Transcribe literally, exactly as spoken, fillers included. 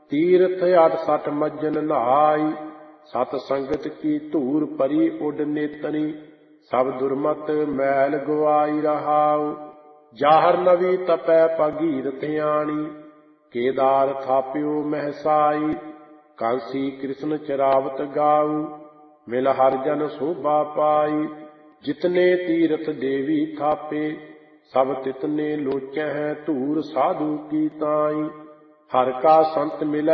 ਤੀਰਥ ਅਠ ਸਠ ਮੱਜਨ ਨਹਾਈ। ਸਤ ਸੰਗਤ ਕੀ ਧੂਰ ਪਰੀ ਉੱਡ ਨੇਤਨੀ। ਸਭ ਦੁਰਮਤ ਮੈਲ ਗਵਾਈ ਰਹਾਉ। ਜਾਹਰ ਨਵੀ ਤਪੈ ਭਗੀਰਥ ਆਣੀ। ਕੇਦਾਰ ਥਾਪਿਓ ਮਹਿਸਾਈ। ਕਾਂਸੀ ਕ੍ਰਿਸ਼ਨ ਚਰਾਵਤ ਗਾਉ। ਮਿਲ ਹਰ ਜਨ ਸੋਭਾ ਪਾਈ। ਜਿਤਨੇ ਤੀਰਥ ਦੇਵੀ ਥਾਪੇ। ਸਭ ਤਿਤਨੇ ਲੋਚਹਿ ਧੂਰ ਸਾਧੂ ਕੀ ਤਾਈ। ਹਰ ਕਾ ਸੰਤ ਮਿਲੈ